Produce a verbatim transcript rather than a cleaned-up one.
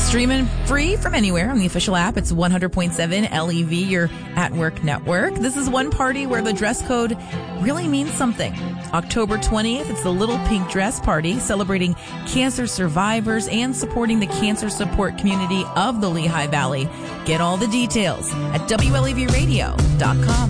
Streaming free from anywhere on the official app. It's one hundred point seven L E V, your at-work network. This is one party where the dress code really means something. October twentieth, it's the Little Pink Dress Party, celebrating cancer survivors and supporting the cancer support community of the Lehigh Valley. Get all the details at W L E V radio dot com.